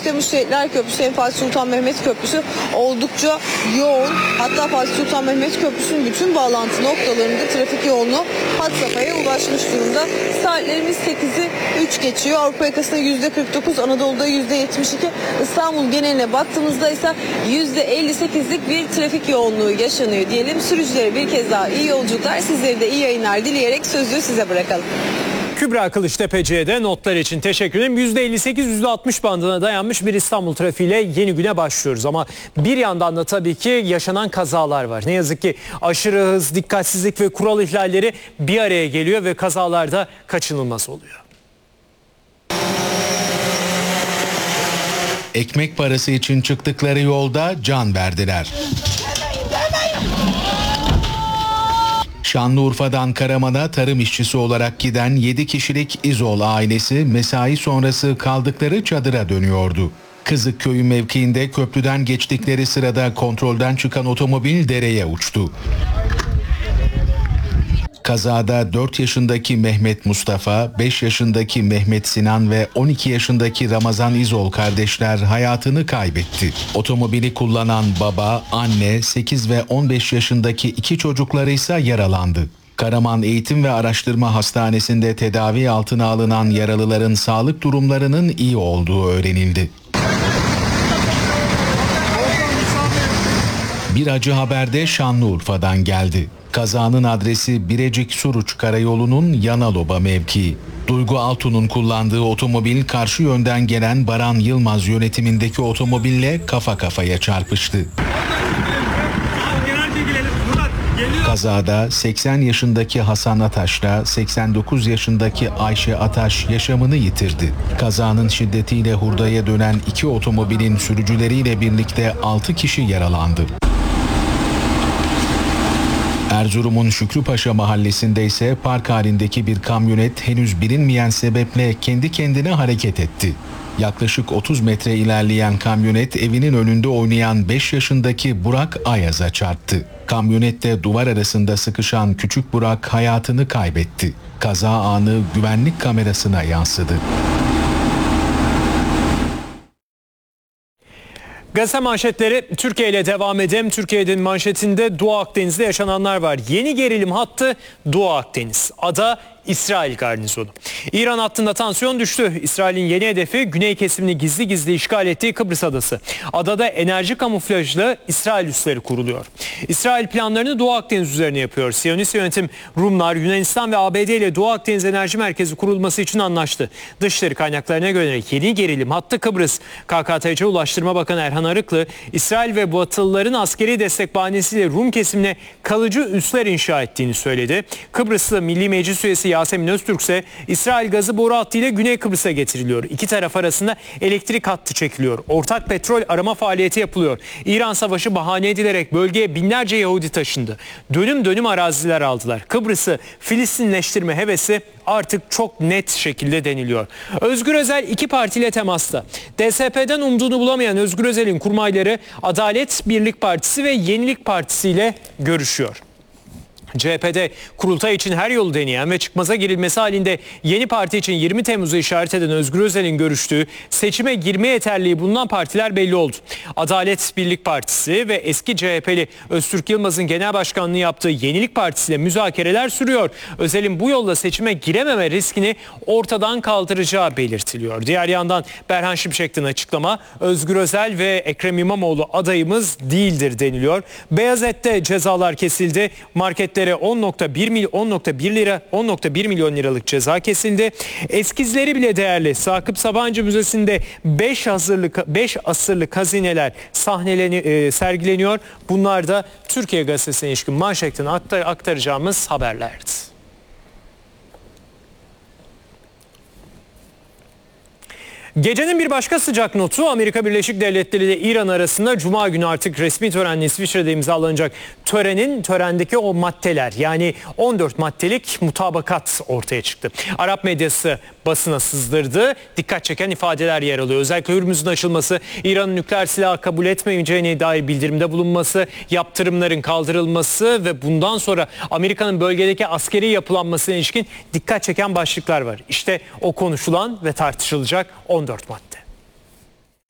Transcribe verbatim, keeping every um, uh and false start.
başlamış Şehitler Köprüsü hem Fatih Sultan Mehmet Köprüsü oldukça yoğun. Hatta Fatih Sultan Mehmet Köprüsü'nün bütün bağlantı noktalarında trafik yoğunluğu had safhaya ulaşmış durumda. Saatlerimiz sekizi üç geçiyor. Avrupa yakasında yüzde kırk dokuz, Anadolu'da yüzde yetmiş iki. İstanbul geneline baktığımızda ise yüzde elli sekizlik bir trafik yoğunluğu yaşanıyor diyelim. Sürücülere bir kez daha iyi yolculuklar, sizlere de iyi yayınlar dileyerek sözü size bırakalım. Kübra Kılıçtepe'ciye de notlar için teşekkür ederim. yüzde elli sekiz yüzde altmış bandına dayanmış bir İstanbul trafiğiyle yeni güne başlıyoruz. Ama bir yandan da tabii ki yaşanan kazalar var. Ne yazık ki aşırı hız, dikkatsizlik ve kural ihlalleri bir araya geliyor ve kazalarda kaçınılmaz oluyor. Ekmek parası için çıktıkları yolda can verdiler. Şanlıurfa'dan Karaman'a tarım işçisi olarak giden yedi kişilik İzol ailesi mesai sonrası kaldıkları çadıra dönüyordu. Kızıkköy mevkiinde köprüden geçtikleri sırada kontrolden çıkan otomobil dereye uçtu. Kazada dört yaşındaki Mehmet Mustafa, beş yaşındaki Mehmet Sinan ve on iki yaşındaki Ramazan İzol kardeşler hayatını kaybetti. Otomobili kullanan baba, anne, sekiz ve on beş yaşındaki iki çocukları ise yaralandı. Karaman Eğitim ve Araştırma Hastanesi'nde tedavi altına alınan yaralıların sağlık durumlarının iyi olduğu öğrenildi. Bir acı haber de Şanlıurfa'dan geldi. Kazanın adresi Birecik-Suruç Karayolu'nun Yanaloba mevkii. Duygu Altun'un kullandığı otomobil karşı yönden gelen Baran Yılmaz yönetimindeki otomobille kafa kafaya çarpıştı. Kazada seksen yaşındaki Hasan Ataş'la seksen dokuz yaşındaki Ayşe Ataş yaşamını yitirdi. Kazanın şiddetiyle hurdaya dönen iki otomobilin sürücüleriyle birlikte altı kişi yaralandı. Erzurum'un Şükrüpaşa mahallesinde ise park halindeki bir kamyonet henüz bilinmeyen sebeple kendi kendine hareket etti. Yaklaşık otuz metre ilerleyen kamyonet evinin önünde oynayan beş yaşındaki Burak Ayaz'a çarptı. Kamyonette duvar arasında sıkışan küçük Burak hayatını kaybetti. Kaza anı güvenlik kamerasına yansıdı. Gazete manşetleri Türkiye ile devam edelim. Türkiye'nin manşetinde Doğu Akdeniz'de yaşananlar var. Yeni gerilim hattı Doğu Akdeniz. Ada İsrail garnizonu. İran hattında tansiyon düştü. İsrail'in yeni hedefi güney kesimini gizli gizli işgal ettiği Kıbrıs adası. Adada enerji kamuflajlı İsrail üsleri kuruluyor. İsrail planlarını Doğu Akdeniz üzerine yapıyor. Siyonist yönetim Rumlar, Yunanistan ve A B D ile Doğu Akdeniz Enerji Merkezi kurulması için anlaştı. Dışişleri kaynaklarına göre yeni gerilim hattı Kıbrıs. K K T C Ulaştırma Bakanı Erhan Arıklı, İsrail ve Batılıların askeri destek bahanesiyle Rum kesimine kalıcı üsler inşa ettiğini söyledi. Kıbrıslı Milli Meclis üyesi Yasemin Öztürk ise İsrail gazı boru hattıyla Güney Kıbrıs'a getiriliyor. İki taraf arasında elektrik hattı çekiliyor. Ortak petrol arama faaliyeti yapılıyor. İran savaşı bahane edilerek bölgeye binlerce Yahudi taşındı. Dönüm dönüm araziler aldılar. Kıbrıs'ı Filistinleştirme hevesi artık çok net şekilde deniliyor. Özgür Özel iki partiyle temasta. D S P'den umduğunu bulamayan Özgür Özel'in kurmayları Adalet Birlik Partisi ve Yenilik Partisi ile görüşüyor. C H P'de kurultay için her yolu deneyen ve çıkmaza girilmesi halinde yeni parti için yirmi Temmuz'u işaret eden Özgür Özel'in görüştüğü seçime girme yeterliği bulunan partiler belli oldu. Adalet Birlik Partisi ve eski C H P'li Öztürk Yılmaz'ın genel başkanlığı yaptığı Yenilik Partisi ile müzakereler sürüyor. Özel'in bu yolla seçime girememe riskini ortadan kaldıracağı belirtiliyor. Diğer yandan Berhan Şimşek'ten açıklama, Özgür Özel ve Ekrem İmamoğlu adayımız değildir deniliyor. Beyaz Et'te cezalar kesildi. Markette on nokta bir lira on nokta bir milyon liralık ceza kesildi. Eskizleri bile değerli Sakıp Sabancı Müzesi'nde beş asırlık beş asırlık hazineler sahneleni e, sergileniyor. Bunlar da Türkiye Gazetesi'ne ilişkin manşetten aktar, aktaracağımız haberlerdi. Gecenin bir başka sıcak notu Amerika Birleşik Devletleri ile İran arasında Cuma günü artık resmi törenle İsviçre'de imzalanacak törenin törendeki o maddeler, yani on dört maddelik mutabakat ortaya çıktı. Arap medyası basına sızdırdı. Dikkat çeken ifadeler yer alıyor. Özellikle Hürmüz'ün açılması, İran'ın nükleer silah kabul etmeyeceğine dair bildirimde bulunması, yaptırımların kaldırılması ve bundan sonra Amerika'nın bölgedeki askeri yapılanmasına ilişkin dikkat çeken başlıklar var. İşte o konuşulan ve tartışılacak on dört madde.